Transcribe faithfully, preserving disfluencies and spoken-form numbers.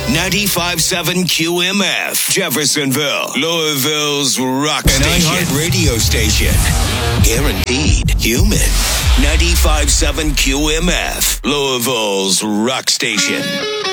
ninety-five point seven Q M F, Jeffersonville, Louisville's rock An station. iHeart radio station. Guaranteed human. ninety-five point seven Q M F, Louisville's rock station.